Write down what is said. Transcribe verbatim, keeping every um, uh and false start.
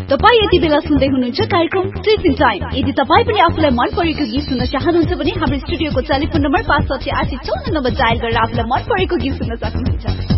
तपाई यति बेला सुन्दै हुनुहुन्छ कार्यक्रम टिचिङ टाइम। यदि तपाई पनि आफुलाई मन परेको गीत सुन्न चाहनुहुन्छ भने हाम्रो स्टुडियोको टेलिफोन नम्बर पाँच साठी आठ चौन्न नम्बर डायल गरेर आफुलाई मन परेको गीत सुन्न सक्नुहुन्छ।